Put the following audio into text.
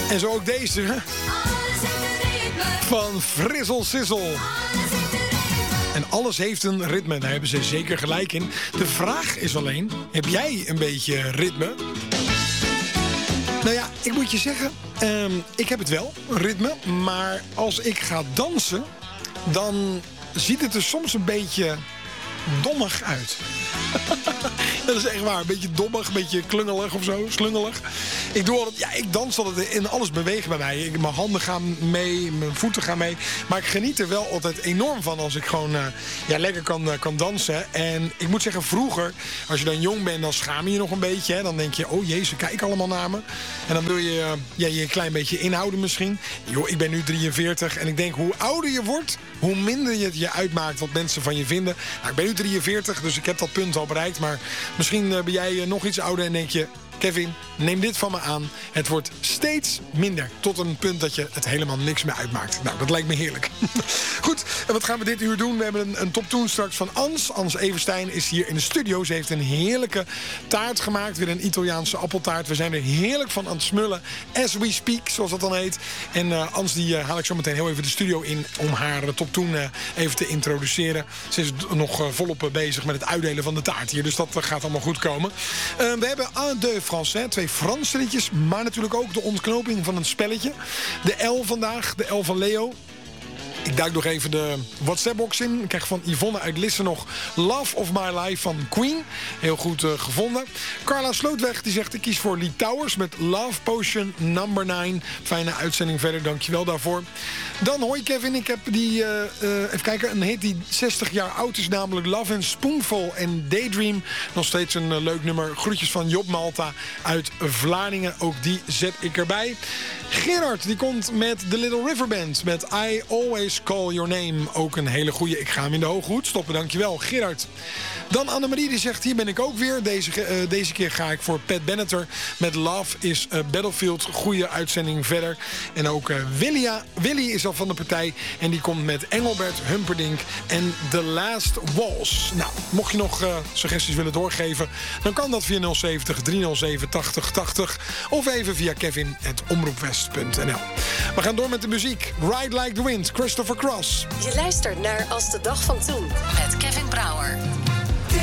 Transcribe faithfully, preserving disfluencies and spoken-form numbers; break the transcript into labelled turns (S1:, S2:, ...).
S1: En zo ook deze van Frizzle Sizzle. En alles heeft een ritme, daar hebben ze zeker gelijk in. De vraag is alleen, heb jij een beetje ritme? Nou ja, ik moet je zeggen, um, ik heb het wel, ritme. Maar als ik ga dansen, dan ziet het er soms een beetje dommig uit. Dat is echt waar. Een beetje dommig, een beetje klungelig of zo, slungelig. Ik doe altijd, ja, ik dans altijd in alles bewegen bij mij. Ik, mijn handen gaan mee, mijn voeten gaan mee. Maar ik geniet er wel altijd enorm van als ik gewoon uh, ja, lekker kan, uh, kan dansen. En ik moet zeggen, vroeger, als je dan jong bent, dan schaam je je nog een beetje. Hè? Dan denk je, oh jezus, ze kijken allemaal naar me. En dan wil je uh, ja, je een klein beetje inhouden misschien. Joh, ik ben nu drieënveertig en ik denk, hoe ouder je wordt, hoe minder je het je uitmaakt wat mensen van je vinden. Nou, ik ben nu drieënveertig, dus ik heb dat punt al bereikt. Maar misschien uh, ben jij uh, nog iets ouder en denk je, Kevin, neem dit van me aan. Het wordt steeds minder. Tot een punt dat je het helemaal niks meer uitmaakt. Nou, dat lijkt me heerlijk. Goed, en wat gaan we dit uur doen? We hebben een, een top tune straks van Ans. Ans Everstein is hier in de studio. Ze heeft een heerlijke taart gemaakt. Weer een Italiaanse appeltaart. We zijn er heerlijk van aan het smullen. As we speak, zoals dat dan heet. En uh, Ans, die uh, haal ik zo meteen heel even de studio in om haar uh, top tune uh, even te introduceren. Ze is nog uh, volop uh, bezig met het uitdelen van de taart hier. Dus dat uh, gaat allemaal goed komen. Uh, we hebben un, deux, Français, twee Franse liedjes, maar natuurlijk ook de ontknoping van een spelletje. De L vandaag, de L van Leo. Ik duik nog even de WhatsApp-box in. Ik krijg van Yvonne uit Lisse nog Love of My Life van Queen. Heel goed uh, gevonden. Carla Slootweg die zegt, ik kies voor Lee Towers met Love Potion number nine. Fijne uitzending verder, dankjewel daarvoor. Dan, hoi Kevin, ik heb die, uh, uh, even kijken, een hit die zestig jaar oud is, namelijk Love and Spoonful en Daydream. Nog steeds een uh, leuk nummer. Groetjes van Job Malta uit Vlaardingen. Ook die zet ik erbij. Gerard, die komt met The Little River Band met I Always Call Your Name. Ook een hele goeie. Ik ga hem in de hoge hoed stoppen. Dankjewel, Gerard. Dan Annemarie, die zegt, hier ben ik ook weer. Deze, uh, deze keer ga ik voor Pat Benatar met Love is a Battlefield. Goeie uitzending verder. En ook uh, Willia, Willy is al van de partij. En die komt met Engelbert Humperdinck en The Last Waltz. Nou, mocht je nog uh, suggesties willen doorgeven, dan kan dat via nul zeventig, driehonderdzeven, tachtig tachtig. Of even via kevin at omroepwest punt n l. We gaan door met de muziek. Ride Like the Wind, Christopher Cross.
S2: Je luistert naar Als de Dag van Toen met Kevin Brouwer.